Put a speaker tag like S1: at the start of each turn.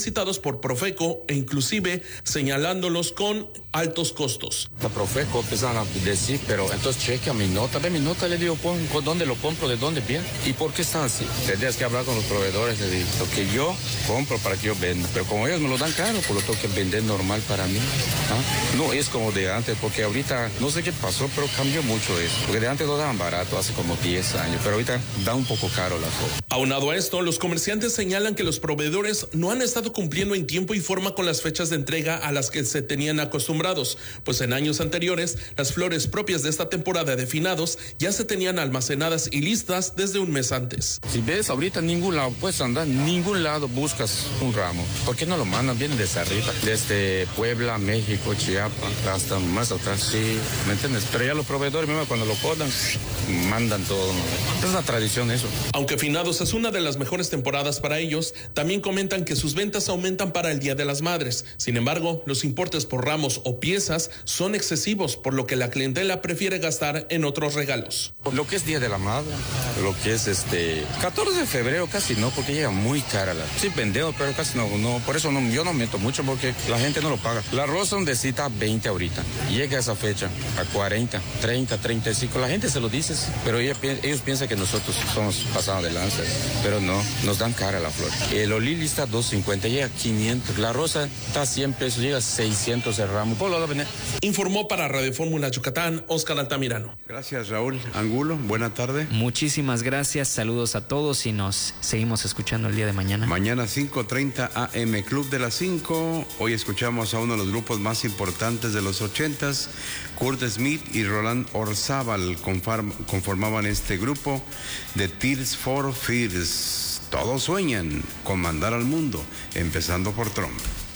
S1: solicitados por Profeco e inclusive señalándolos con altos costos.
S2: La Profeco empezaron a decir, pero entonces chequea mi nota, de mi nota, le digo, ¿dónde lo compro? ¿De dónde viene? ¿Y por qué están así? Tendrías que hablar con los proveedores, le digo, lo que yo compro para que yo venda, pero como ellos me lo dan caro, pues lo tengo que vender normal para mí. ¿Ah? No es como de antes, porque ahorita, no sé qué pasó, pero cambió mucho eso, porque de antes lo daban barato, hace como 10 años, pero ahorita da un poco caro la cosa.
S1: Aunado a esto, los comerciantes señalan que los proveedores no han estado cumpliendo en tiempo y forma con las fechas de entrega a las que se tenían acostumbrados, pues en años anteriores, las flores propias de esta temporada de finados ya se tenían almacenadas y listas desde un mes antes.
S2: Si ves, ahorita en ningún lado puedes andar, en ningún lado buscas un ramo. ¿Por qué no lo mandan? Vienen desde arriba, desde Puebla, México, Chiapas, hasta más atrás, sí, ¿me entiendes? Pero ya los proveedores, mismo cuando lo cortan, mandan todo. Es una tradición eso.
S1: Aunque finados es una de las mejores temporadas para ellos, también comentan que sus ventas aumentan para el Día de las Madres. Sin embargo, los importes por ramos o piezas son excesivos, por lo que la clientela prefiere gastar en otros regalos.
S2: Lo que es Día de la Madre, lo que es 14 de febrero casi no, porque llega muy cara. Sí vendemos, pero casi no, por eso no, yo no meto mucho porque la gente no lo paga. La rosa necesita 20 ahorita, llega a esa fecha a 40, 30, 35, la gente se lo dice, pero ellos piensan que nosotros somos pasados de lanza, pero no, nos dan cara la flor. El olili está 250, llega a 500, la rosa está a 100 pesos, llega a 600 el ramo.
S1: Informó para Radio Fórmula Yucatán, Oscar Altamirano.
S3: Gracias, Raúl Angulo, buena tarde.
S4: Muchísimas gracias, saludos a todos y nos seguimos escuchando el día de mañana.
S3: Mañana 5:30 AM, Club de las 5. Hoy escuchamos a uno de los grupos más importantes de los 80s, Kurt Smith y Roland Orzábal conformaban este grupo de Tears for Fears. Todos sueñan con mandar al mundo, empezando por Trump.